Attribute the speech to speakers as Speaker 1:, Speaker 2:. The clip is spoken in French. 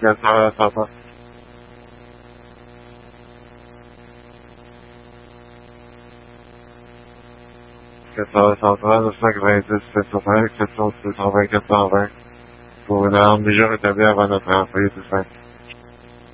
Speaker 1: 400, 430, 990, 720, 420, 420, pour une arme déjà rétablie avant notre entrée, tout ça.